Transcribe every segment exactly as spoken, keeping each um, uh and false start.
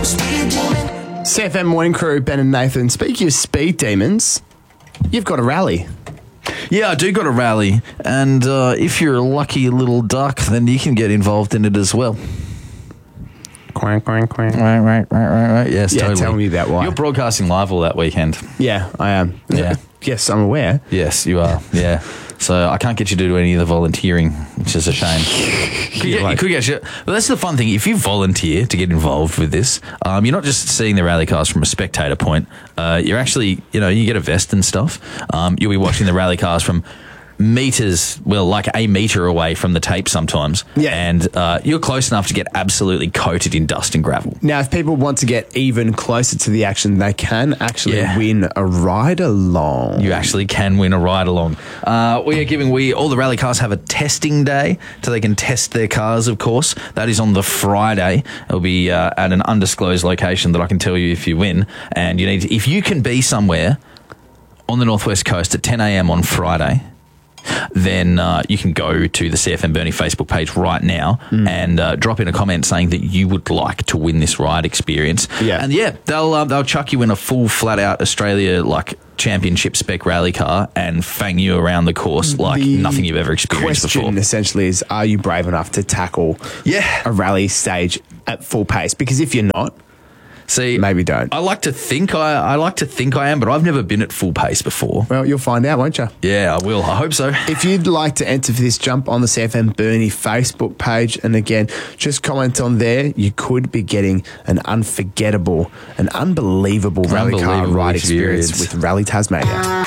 C F M Morning Crew, Ben and Nathan. Speaking of speed demons, you've got a rally. Yeah, I do got a rally, and uh, if you're a lucky little duck, then you can get involved in it as well. Quack, quack, quack. Right, right, right, right, right. Yes, Yeah, totally. tell me about why. You're broadcasting live all that weekend. Yeah, I am. Yeah. Yes, I'm aware. Yes, you are. Yeah. So I can't get you to do any of the volunteering, which is a shame. Could get, like- you could get you. Well, that's the fun thing. If you volunteer to get involved with this, um, you're not just seeing the rally cars from a spectator point. Uh, you're actually, you know, you get a vest and stuff. Um, you'll be watching the rally cars from meters, well, like a metre away from the tape sometimes. Yeah. And uh, you're close enough to get absolutely coated in dust and gravel. Now, if people want to get even closer to the action, they can actually Yeah. win a ride along. You actually can win a ride along. Uh, we are giving we all the rally cars have a testing day, so they can test their cars. Of course, that is on the Friday. It'll be uh, at an undisclosed location that I can tell you if you win. And you need to, if you can be somewhere on the Northwest Coast at ten a.m. on Friday, then uh, you can go to the C F M Burnie Facebook page right now mm. and uh, drop in a comment saying that you would like to win this ride experience. Yeah. And yeah, they'll uh, they'll chuck you in a full flat out Australia like championship spec rally car and fang you around the course like The nothing you've ever experienced question before. essentially is, are you brave enough to tackle Yeah. a rally stage at full pace? Because if you're not, See, maybe don't. I like to think I I like to think I am, but I've never been at full pace before. Well, you'll find out, won't you? Yeah, I will. I hope so. If you'd like to enter for this, jump on the C F M Burnie Facebook page. And again, just comment on there. You could be getting an unforgettable, an unbelievable rally car Unbelievable ride experience. experience. with Rally Tasmania.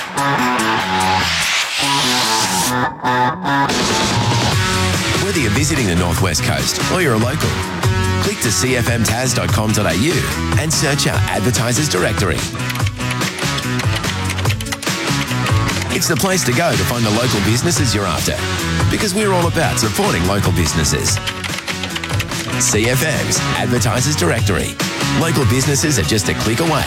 Whether you're visiting the Northwest Coast or you're a local, click to c f m tas dot com dot a u and search our advertisers directory. It's the place to go to find the local businesses you're after, because we're all about supporting local businesses. C F M's Advertisers Directory. Local businesses are just a click away.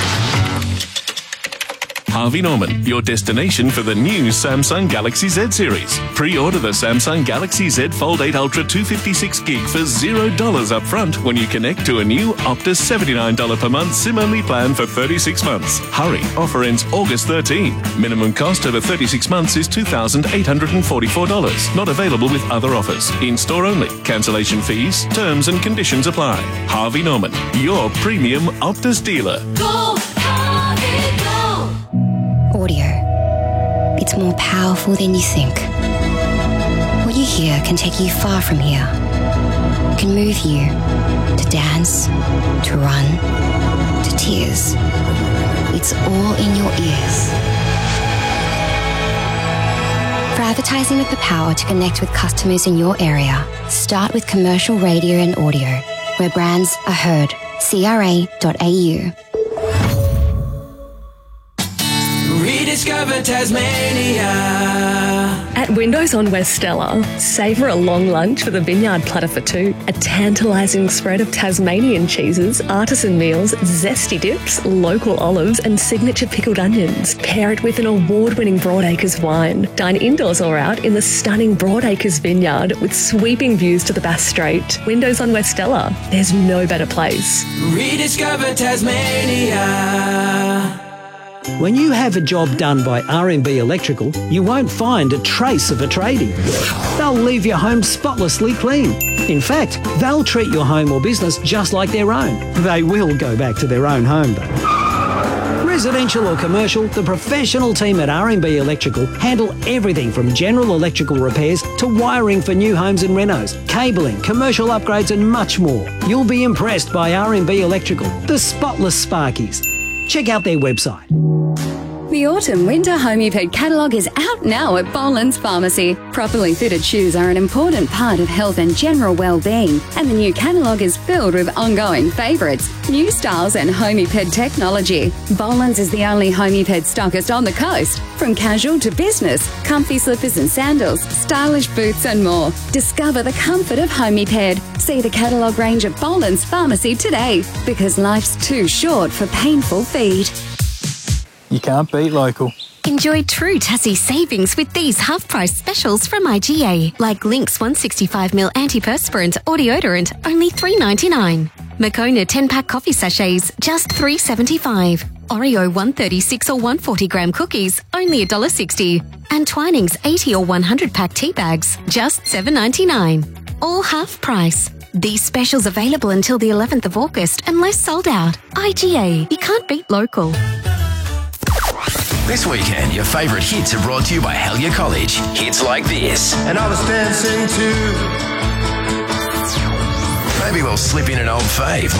Harvey Norman, your destination for the new Samsung Galaxy Z series. Pre-order the Samsung Galaxy Z Fold eight Ultra two fifty-six gig for zero dollars up front when you connect to a new Optus seventy-nine dollars per month SIM-only plan for thirty-six months. Hurry, offer ends August thirteenth. Minimum cost over thirty-six months is two thousand eight hundred forty-four dollars. Not available with other offers. In-store only. Cancellation fees, terms and conditions apply. Harvey Norman, your premium Optus dealer. Go, Harvey, go! Audio. It's more powerful than you think. What you hear can take you far from here. It can move you to dance, to run, to tears. It's all in your ears. For advertising with the power to connect with customers in your area, start with commercial radio and audio, where brands are heard. C R A dot A U. Rediscover Tasmania. At Windows on West Stella, savour a long lunch with a vineyard platter for two, a tantalising spread of Tasmanian cheeses, artisan meals, zesty dips, local olives and signature pickled onions. Pair it with an award-winning Broadacres wine. Dine indoors or out in the stunning Broadacres vineyard with sweeping views to the Bass Strait. Windows on West Stella, there's no better place. Rediscover Tasmania. When you have a job done by R and B Electrical, you won't find a trace of a tradie. They'll leave your home spotlessly clean. In fact, they'll treat your home or business just like their own. They will go back to their own home though. Residential or commercial, the professional team at R and B Electrical handle everything from general electrical repairs to wiring for new homes and renos, cabling, commercial upgrades and much more. You'll be impressed by R and B Electrical, the spotless Sparkies. Check out their website. The autumn-winter Homeped catalogue is out now at Boland's Pharmacy. Properly fitted shoes are an important part of health and general well-being, and the new catalogue is filled with ongoing favourites, new styles and Homeped technology. Boland's is the only Homeped stockist on the coast. From casual to business, comfy slippers and sandals, stylish boots and more. Discover the comfort of Homeped. See the catalogue range at Boland's Pharmacy today, because life's too short for painful feet. You can't beat local. Enjoy true Tassie savings with these half-price specials from I G A, like Lynx one sixty-five milliliter antiperspirant or deodorant, only three ninety-nine. Moccona ten-pack coffee sachets, just three dollars seventy-five. Oreo one thirty-six or one forty gram cookies, only one dollar sixty. And Twinings eighty or one hundred pack tea bags, just seven dollars ninety-nine. All half price. These specials available until the eleventh of August unless sold out. I G A, you can't beat local. This weekend, your favourite hits are brought to you by Hellier College. Hits like this. And I was dancing too. Maybe we'll slip in an old fave.